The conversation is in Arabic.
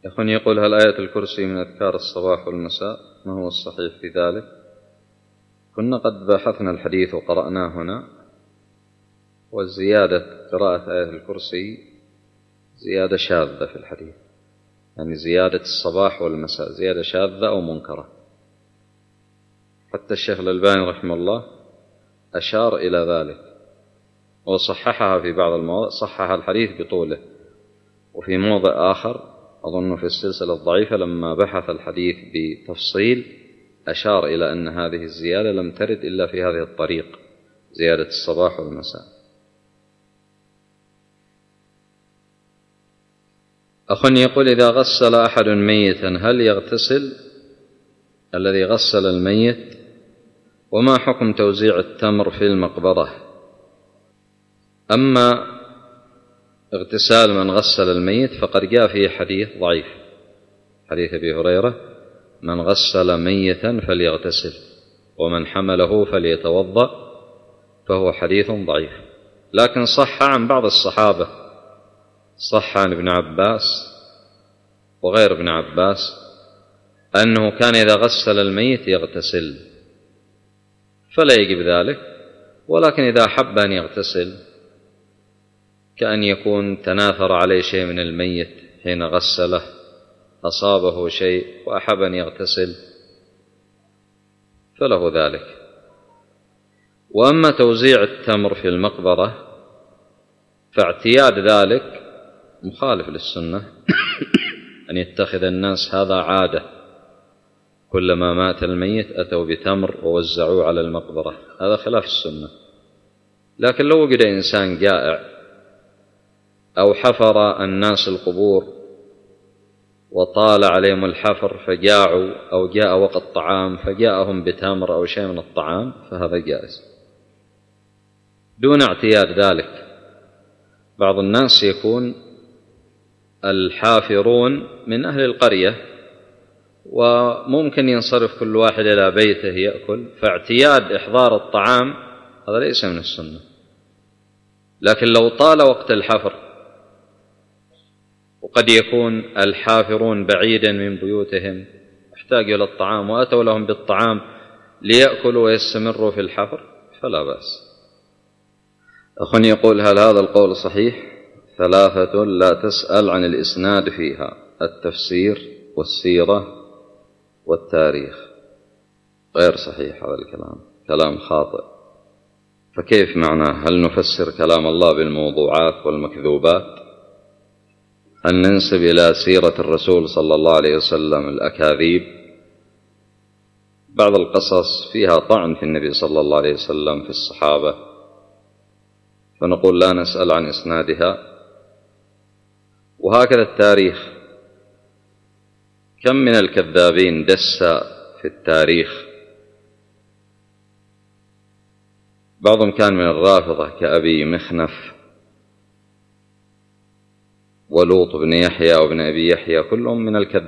أخونا يقول: هل آية الكرسي من أذكار الصباح والمساء؟ ما هو الصحيح في ذلك؟ كنا قد بحثنا الحديث وقرأناه هنا، والزيادة قراءة آية الكرسي زيادة شاذة في الحديث، يعني زيادة الصباح والمساء زيادة شاذة أو منكرة. حتى الشيخ الألباني رحمه الله أشار إلى ذلك وصححها في بعض المواضع، صحح الحديث بطوله، وفي موضع آخر أظن في السلسلة الضعيفة لما بحث الحديث بتفصيل أشار إلى أن هذه الزيادة لم ترد إلا في هذه الطريق، زيادة الصباح والمساء. أخ يقول: إذا غسل أحد ميتا هل يغتسل الذي غسل الميت؟ وما حكم توزيع التمر في المقبرة؟ أما اغتسال من غسل الميت فقد جاء فيه حديث ضعيف، حديث أبي هريرة: من غسل ميتا فليغتسل ومن حمله فليتوضأ، فهو حديث ضعيف. لكن صح عن بعض الصحابة، صح عن ابن عباس وغير ابن عباس أنه كان إذا غسل الميت يغتسل، فلا يجب ذلك. ولكن إذا حب أن يغتسل، كأن يكون تناثر عليه شيء من الميت حين غسله، أصابه شيء وأحب أن يغتسل، فله ذلك. وأما توزيع التمر في المقبرة فاعتياد ذلك مخالف للسنة أن يتخذ الناس هذا عادة، كلما مات الميت أتوا بتمر ووزعوه على المقبرة، هذا خلاف السنة. لكن لو وجد إنسان جائع أو حفر الناس القبور وطال عليهم الحفر فجاعوا، أو جاء وقت طعام فجاءهم بتمر أو شيء من الطعام، فهذا جائز دون اعتياد ذلك. بعض الناس يكون الحافرون من أهل القرية وممكن ينصرف كل واحد إلى بيته يأكل، فاعتياد إحضار الطعام هذا ليس من السنة. لكن لو طال وقت الحفر وقد يكون الحافرون بعيدا من بيوتهم احتاجوا إلى الطعام وأتوا لهم بالطعام ليأكلوا ويستمروا في الحفر، فلا بأس. أخ يقول: هل هذا القول صحيح؟ 3 لا تسأل عن الإسناد فيها: التفسير والسيرة والتاريخ. غير صحيح هذا الكلام، كلام خاطئ. فكيف معناه؟ هل نفسر كلام الله بالموضوعات والمكذوبات؟ هل ننسب إلى سيرة الرسول صلى الله عليه وسلم الأكاذيب؟ بعض القصص فيها طعن في النبي صلى الله عليه وسلم في الصحابة، فنقول لا نسأل عن إسنادها. وهكذا التاريخ، كم من الكذابين دس في التاريخ، بعضهم كان من الرافضة كأبي مخنف ولوط بن يحيى وابن أبي يحيى، كلهم من الكذابين.